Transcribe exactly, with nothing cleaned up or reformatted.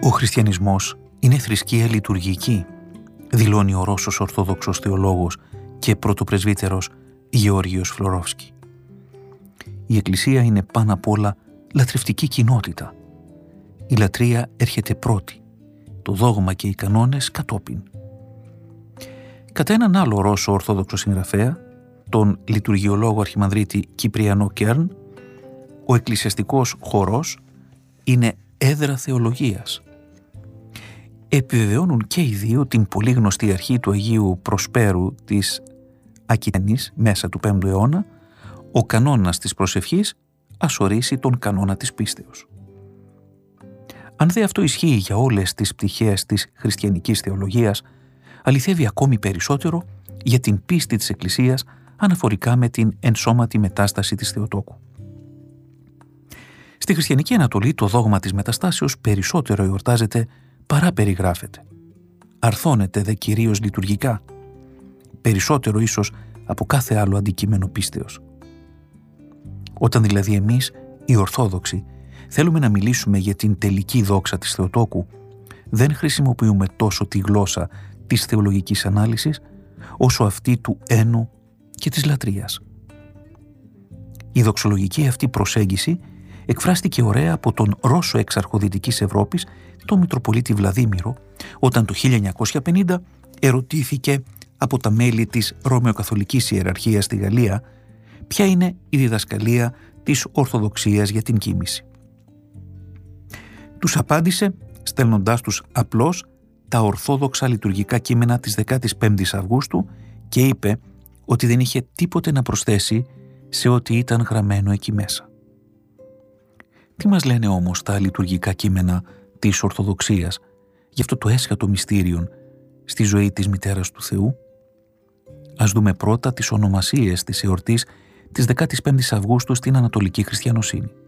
Ο χριστιανισμός είναι θρησκεία λειτουργική, δηλώνει ο Ρώσος Ορθόδοξος θεολόγος και πρωτοπρεσβύτερος Γεώργιος Φλωρόφσκι. Η Εκκλησία είναι πάνω απ' όλα λατρευτική κοινότητα. Η λατρεία έρχεται πρώτη, το δόγμα και οι κανόνες κατόπιν. Κατά έναν άλλο Ρώσο Ορθόδοξο συγγραφέα, τον λειτουργιολόγο αρχιμανδρίτη Κυπριανό Κέρν, ο εκκλησιαστικός χορός είναι έδρα θεολογίας. Επιβεβαιώνουν και οι δύο την πολύ γνωστή αρχή του Αγίου Προσπέρου της Ακιτανής μέσα του πέμπτου αιώνα: ο κανόνας της προσευχής ας ορίσει τον κανόνα της πίστεως. Αν δε αυτό ισχύει για όλες τις πτυχές της χριστιανικής θεολογίας, αληθεύει ακόμη περισσότερο για την πίστη της Εκκλησίας αναφορικά με την ενσώματη μετάσταση της Θεοτόκου. Στη χριστιανική Ανατολή το δόγμα της μεταστάσεως περισσότερο εορτάζεται παρά περιγράφεται. Αρθώνεται δε κυρίως λειτουργικά, περισσότερο ίσως από κάθε άλλο αντικείμενο πίστεως. Όταν δηλαδή εμείς, οι Ορθόδοξοι, θέλουμε να μιλήσουμε για την τελική δόξα της Θεοτόκου, δεν χρησιμοποιούμε τόσο τη γλώσσα της θεολογικής ανάλυσης, όσο αυτή του ένου και της λατρείας. Η δοξολογική αυτή προσέγγιση εκφράστηκε ωραία από τον Ρώσο έξαρχο Δυτικής Ευρώπης, τον Μητροπολίτη Βλαδίμηρο, όταν το χίλια εννιακόσια πενήντα ερωτήθηκε από τα μέλη της Ρωμαιοκαθολικής Ιεραρχίας στη Γαλλία ποια είναι η διδασκαλία της Ορθοδοξίας για την κοίμηση. Τους απάντησε στέλνοντάς τους απλώς τα ορθόδοξα λειτουργικά κείμενα της δεκάτης πέμπτης Αυγούστου και είπε ότι δεν είχε τίποτε να προσθέσει σε ό,τι ήταν γραμμένο εκεί μέσα. Τι μας λένε όμως τα λειτουργικά κείμενα της Ορθοδοξίας για αυτό το έσχατο μυστήριον στη ζωή της Μητέρας του Θεού? Ας δούμε πρώτα τις ονομασίες της εορτής της δεκάτης πέμπτης Αυγούστου στην Ανατολική Χριστιανοσύνη.